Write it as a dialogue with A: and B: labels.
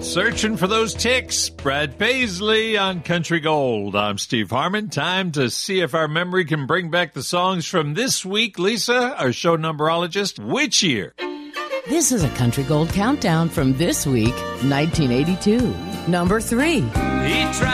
A: Searching for those ticks. Brad Paisley on Country Gold. I'm Steve Harmon. Time to see if our memory can bring back the songs from this week. Lisa, our show numberologist, which year?
B: This is a Country Gold countdown from this week, 1982. Number 3.
A: He tried